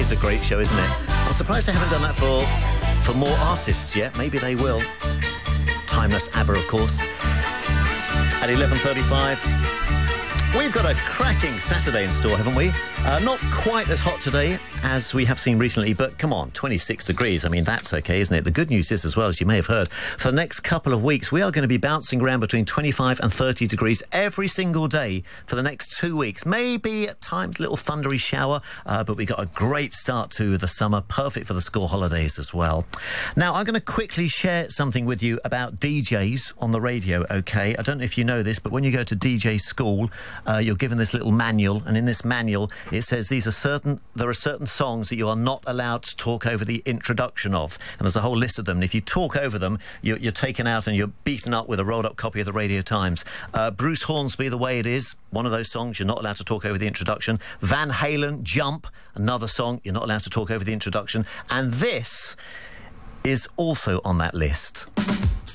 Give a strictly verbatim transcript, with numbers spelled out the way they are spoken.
is a great show, isn't it? I'm surprised they haven't done that for for more artists yet. Maybe they will. Timeless ABBA, of course. At eleven thirty-five. We've got a cracking Saturday in store, haven't we? Uh, not quite as hot today as we have seen recently, but come on, twenty-six degrees. I mean, that's okay, isn't it? The good news is, as well, as you may have heard, for the next couple of weeks, we are going to be bouncing around between twenty-five and thirty degrees every single day for the next two weeks. Maybe at times a little thundery shower, uh, but we got a great start to the summer, perfect for the school holidays as well. Now, I'm going to quickly share something with you about D Js on the radio, OK? I don't know if you know this, but when you go to D J school, uh, you're given this little manual, and in this manual, it says these are certain, there are certain songs that you are not allowed to talk over the introduction of. And there's a whole list of them. And if you talk over them, you're, you're taken out and you're beaten up with a rolled-up copy of the Radio Times. Uh, Bruce Hornsby, The Way It Is, one of those songs you're not allowed to talk over the introduction. Van Halen, Jump, another song you're not allowed to talk over the introduction. And this is also on that list.